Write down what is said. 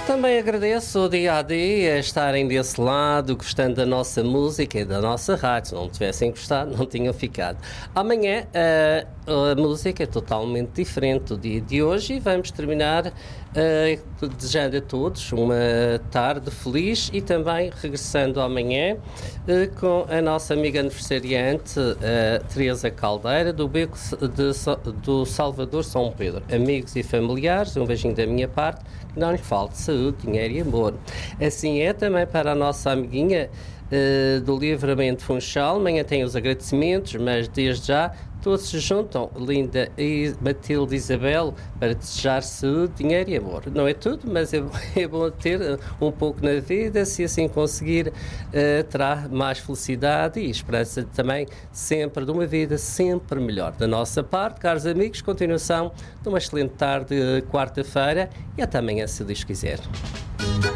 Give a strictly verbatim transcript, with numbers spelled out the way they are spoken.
Também agradeço o dia a dia a estarem desse lado, gostando da nossa música e da nossa rádio. Se não tivessem gostado, não tinham ficado. Amanhã a, a música é totalmente diferente do dia de hoje e vamos terminar uh, desejando a todos uma tarde feliz e também regressando amanhã uh, com a nossa amiga aniversariante uh, Teresa Caldeira do Beco de, do Salvador São Pedro. Amigos e familiares, um beijinho da minha parte. Não lhe falte saúde, dinheiro e amor. Assim é também para a nossa amiguinha uh, do Livramento Funchal. Amanhã tem os agradecimentos, mas desde já todos se juntam, Linda e Matilde Isabel, para desejar saúde, dinheiro e amor. Não é tudo, mas é, é bom ter um pouco na vida. Se assim conseguir, uh, terá mais felicidade e esperança também sempre de uma vida sempre melhor. Da nossa parte, caros amigos, continuação de uma excelente tarde, quarta-feira, e até amanhã, se Deus quiser.